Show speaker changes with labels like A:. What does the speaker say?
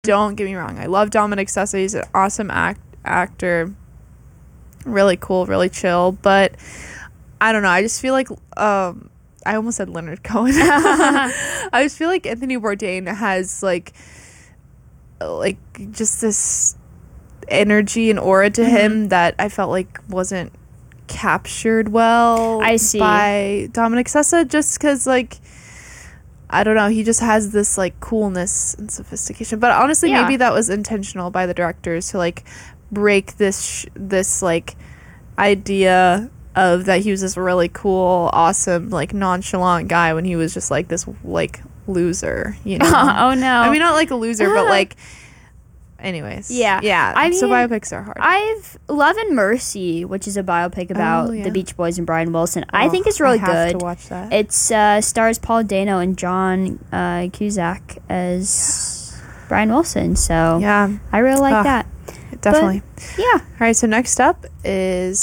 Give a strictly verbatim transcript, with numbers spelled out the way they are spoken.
A: don't get me wrong. I love Dominic Sessa. He's an awesome act actor. Really cool, really chill. But I don't know. I just feel like um, I almost said Leonard Cohen. I just feel like Anthony Bourdain has like like just this energy and aura to mm-hmm. him that I felt like wasn't captured well
B: I see.
A: by Dominic Sessa, just because like I don't know, he just has this like coolness and sophistication, but honestly yeah. maybe that was intentional by the directors to like break this sh- this like idea of that he was this really cool, awesome, like nonchalant guy when he was just like this like loser, you know.
B: Oh no,
A: I mean not like a loser but like anyways,
B: yeah,
A: yeah.
B: I
A: so
B: mean,
A: biopics are hard.
B: I've Love and Mercy, which is a biopic about
A: oh, yeah.
B: the Beach Boys and Brian Wilson.
A: Oh,
B: I think it's really
A: I have
B: good.
A: To watch that.
B: It's uh, stars Paul Dano and John uh, Cusack as Brian Wilson. So
A: yeah,
B: I really like
A: oh,
B: that.
A: Definitely.
B: But, yeah.
A: All right. So next up is